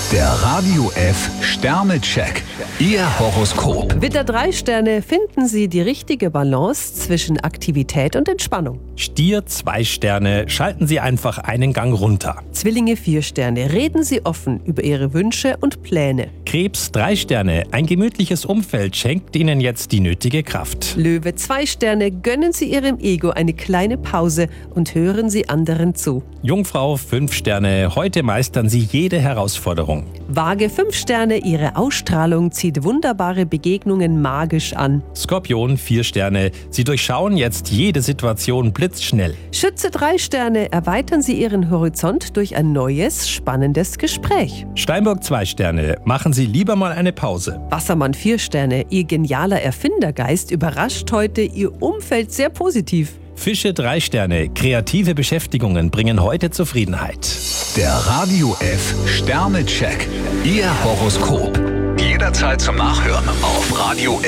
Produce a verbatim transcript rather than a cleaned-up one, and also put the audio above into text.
Der Radio F Sternecheck. Ihr Horoskop. Widder drei Sterne, finden Sie die richtige Balance zwischen Aktivität und Entspannung. Stier zwei Sterne, schalten Sie einfach einen Gang runter. Zwillinge vier Sterne, reden Sie offen über Ihre Wünsche und Pläne. Krebs drei Sterne, ein gemütliches Umfeld schenkt Ihnen jetzt die nötige Kraft. Löwe zwei Sterne, gönnen Sie Ihrem Ego eine kleine Pause und hören Sie anderen zu. Jungfrau fünf Sterne, heute meistern Sie jede Herausforderung. Waage fünf Sterne, Ihre Ausstrahlung zieht wunderbare Begegnungen magisch an. Skorpion vier Sterne, Sie durchschauen jetzt jede Situation blitzschnell. Schütze drei Sterne, erweitern Sie Ihren Horizont durch ein neues, spannendes Gespräch. Steinbock zwei Sterne, machen Sie lieber mal eine Pause. Wassermann vier Sterne, Ihr genialer Erfindergeist überrascht heute Ihr Umfeld sehr positiv. Fische drei Sterne, kreative Beschäftigungen bringen heute Zufriedenheit. Der Radio F Sternecheck. Ihr Horoskop. Jederzeit zum Nachhören auf Radio